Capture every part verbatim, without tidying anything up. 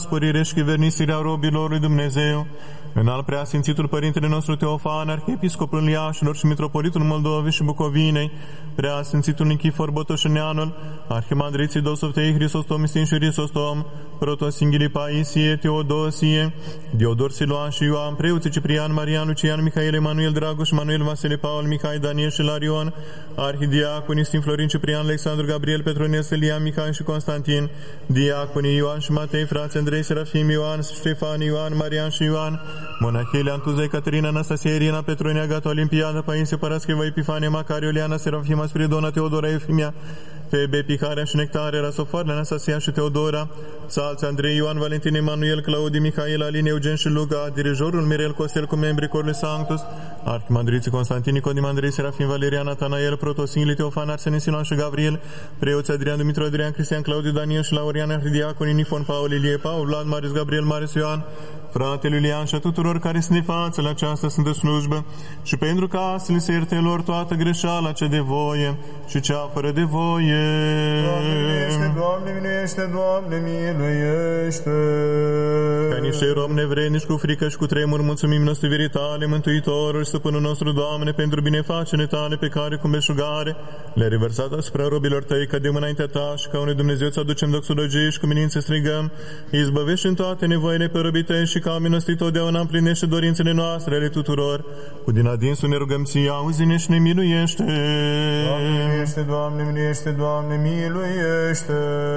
spărire și chivernisirea robilor lui Dumnezeu, în al preasfințitul Părintele nostru Teofan, Arhiepiscopul Iașilor și Mitropolitul Moldovei și Bucovinei, preasfințitul Nichifor Botoșăneanul, Arhimandriții Dosoftei Hristostom și Hristostom, Protosinghilii Paisie, Teodosie, Diodor Siloan și Ioan, preoții Ciprian, Marian, Lucian, Mihail, Emanuel, Dragoș, Manuel, Vasile, Paul, Mihai, Daniel și Larion, Arhidiaconii Stim Florin, Ciprian, Alexandru, Gabriel, Petronius, Elia, Mihai și Constantin, Diaconii Ioan și Matei, frați Andrei, Serafim, Ioan, Ștefan, Ioan, Marian și Ioan, Monahile, Antuza, Caterina, Anastasia, Irina, Petronia, Gata, Olimpiada, Paisie, Parascheva, Epifania, Macario, Liana, Serafima, Spiridona, Teodora, Eufimia, Febe, Picarea și Nectare, Rasofoarele, Anastasia și Teodora, Salți, Andrei, Ioan, Valentin, Emanuel, Claudi, Mihail, Alin, Eugen și Luca, dirijorul Mirel Costel cu membrii Corului Sanctus, Arhimandriții Constantin, Nicodim, Andrei, Serafim, Valerian, Natanael, Protosinghili, Teofan, Arsenie, Sinon și Gabriel, preoții Adrian, Dumitru, Adrian, Cristian, Claudiu, Daniel și Laurian, Arhidiaconi, Nifon, Paul, Ilie, Paul, Vlad, Marius, Gabriel, Marius, Ioan, fratele Iulian și a tuturor care sunt de față la această sfântă slujbă și pentru ca să li se ierte lor toată greșeala cea de voie și cea fără de voie. Doamne miluiește, Doamne miluiește, Doamne miluiește. Ca niște romi nevrednici cu frică și cu tremur mulțumim milostivirii Tale, Mântuitorul și Stăpânul nostru, Doamne, pentru binefacere Tale pe care cu belșugare le-ai revărsat asupra robilor Tăi, că de înaintea Ta și ca unui Dumnezeu să aducem doxologii și cu minință strigăm, izbăvești în toate nevoile pe robii Tăi și ca minostit totdeauna împlinește dorințele noastre ale tuturor. Cu din adinsul ne rugăm ție, auzi-ne și ne miluiește. Doamne miluiește, Doamne miluiește, Doamne miluiește.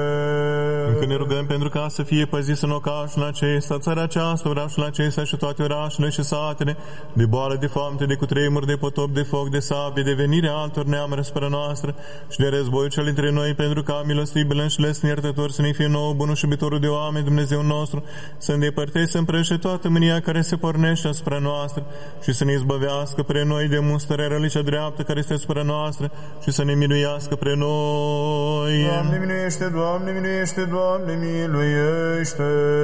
Încă ne rugăm pentru ca să fie păzit în ocașul acesta, țara aceasta, orașul acesta și toate orașele și satele, de boală, de foamete, de cutremur, de potop, de foc, de sabie, de venire altor neamuri spre noastră și de război cel între noi, pentru ca milostibil și lesne iertător să ne fie nouă, bunul și iubitorul de oameni, Dumnezeu nostru, să îndepărtezi, să împrăște toată mânia care se pornește asupra noastră și să ne izbăvească pre noi de mustărea răului cea dreaptă care este asupra noastră și să ne miluiască pre noi. Doamne miluiește, Doamne miluiește, Doamne miluiește.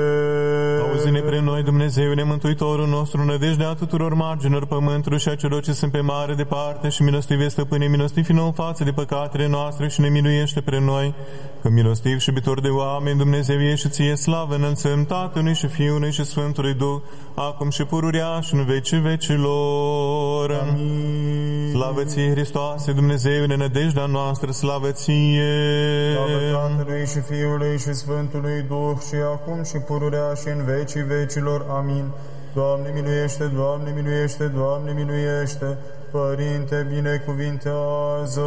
Auzi-ne pre noi, Dumnezeule, Mântuitorul nostru, nădejdea tuturor marginilor pământului și a celor ce sunt pe mare departe și milostive stăpâne, milostivi nouă față de păcatele noastre și ne miluiește pre noi, că milostiv și iubitor de oameni, Dumnezeu e și ție slavă înălțăm Tatălui și Fiului și Sfântului Duh, acum și pururea și în vecii vecilor. Amin. Slavă ție, Hristoase, Dumnezeule, nădejdea noastră, slavă ție. Slavă Tatălui și Fiului și Sfântului Duh și acum și pururea și în vecii vecilor. Amin. Doamne miluiește, Doamne miluiește, Doamne miluiește. Părinte, binecuvintează.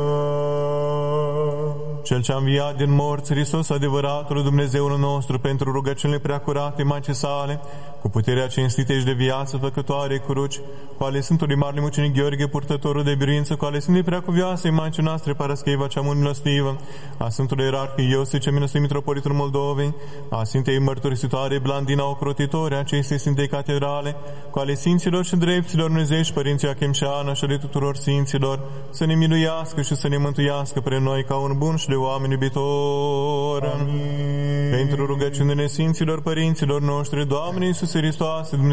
Cel ce a înviat din morți, Hristos adevăratul Dumnezeul nostru, pentru rugăciunile preacurate Maicii sale, cu puterea cinstită și de viață făcătoare cruci, cu ale Sfântului Marele Mucenic Gheorghe, purtătorul de biruință, cu ale Sfântului Preacuvioasei Maicii noastre, Parascheva cea mult milostivă, a Sfântului Ierarhie Iosif, cea milostiv Mitropolitul Moldovei, a Sfintei Mărturisitoare Blandina Ocrotitoare, acestei Sfintei Catedrale, cu ale Sfinților și Drepților Dumnezei și Părinții Achim și Ana și ale tuturor Sfinților, să ne miluiască și să ne mântuiască pre noi ca un bun și de oameni iubitor. Amin. Pentru rugăciunile Sfinților Părinților noștri, Doamne Iisuse Hristoase, Dumnezeu